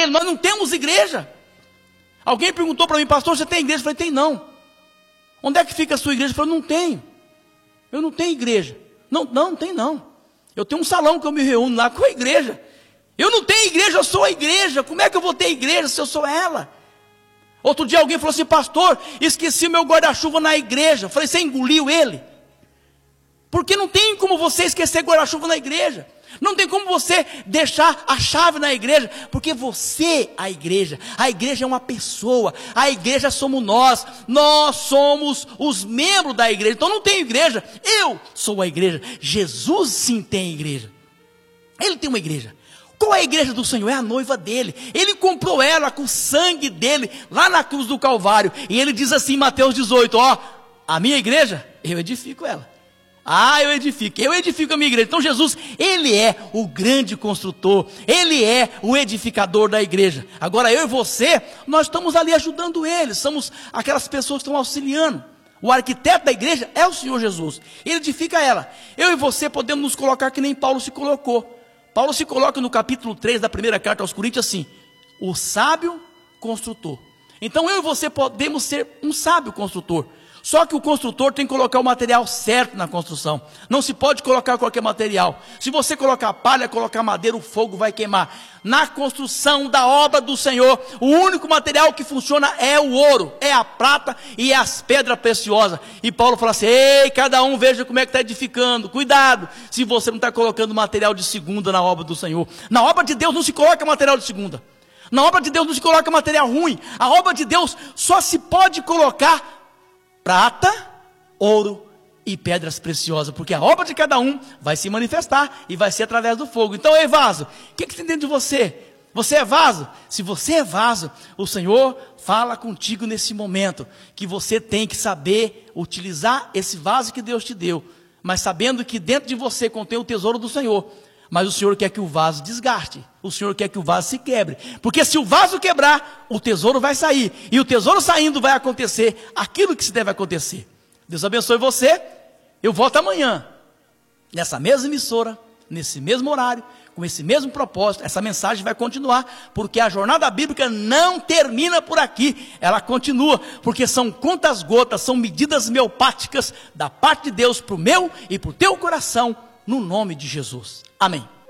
dele. Nós não temos igreja. Alguém perguntou para mim: pastor, você tem igreja? Eu falei: tem não. Onde é que fica a sua igreja? Eu falei: não tenho. Eu não tenho igreja. Não tem não. Eu tenho um salão que eu me reúno lá com a igreja. Eu não tenho igreja, eu sou a igreja. Como é que eu vou ter igreja se eu sou ela? Outro dia alguém falou assim: pastor, esqueci meu guarda-chuva na igreja. Eu falei: você engoliu ele? Porque não tem como você esquecer guarda-chuva na igreja. Não tem como você deixar a chave na igreja, porque você, a igreja é uma pessoa, a igreja somos nós somos os membros da igreja. Então não tem igreja, eu sou a igreja. Jesus sim tem igreja, ele tem uma igreja. Qual é a igreja do Senhor? É a noiva dele. Ele comprou ela com o sangue dele, lá na cruz do Calvário. E ele diz assim em Mateus 18, a minha igreja, eu edifico ela. Eu edifico a minha igreja. Então Jesus, ele é o grande construtor, ele é o edificador da igreja. Agora eu e você, nós estamos ali ajudando ele, somos aquelas pessoas que estão auxiliando. O arquiteto da igreja é o Senhor Jesus, ele edifica ela. Eu e você podemos nos colocar que nem Paulo se colocou. Paulo se coloca no capítulo 3 da primeira carta aos Coríntios assim: o sábio construtor. Então eu e você podemos ser um sábio construtor. Só que o construtor tem que colocar o material certo na construção. Não se pode colocar qualquer material. Se você colocar palha, colocar madeira, o fogo vai queimar. Na construção da obra do Senhor, o único material que funciona é o ouro, é a prata e as pedras preciosas. E Paulo fala assim: ei, cada um veja como é que está edificando. Cuidado, se você não está colocando material de segunda na obra do Senhor. Na obra de Deus não se coloca material de segunda. Na obra de Deus não se coloca material ruim. A obra de Deus só se pode colocar prata, ouro e pedras preciosas, porque a obra de cada um vai se manifestar e vai ser através do fogo. Então, ei vaso, o que tem dentro de você? Você é vaso? Se você é vaso, o Senhor fala contigo nesse momento, que você tem que saber utilizar esse vaso que Deus te deu, mas sabendo que dentro de você contém o tesouro do Senhor. Mas o Senhor quer que o vaso desgaste, o Senhor quer que o vaso se quebre, porque se o vaso quebrar, o tesouro vai sair, e o tesouro saindo vai acontecer aquilo que se deve acontecer. Deus abençoe você. Eu volto amanhã, nessa mesma emissora, nesse mesmo horário, com esse mesmo propósito. Essa mensagem vai continuar, porque a jornada bíblica não termina por aqui, ela continua, porque são contas gotas, são medidas homeopáticas da parte de Deus para o meu e para o teu coração, no nome de Jesus. Amém.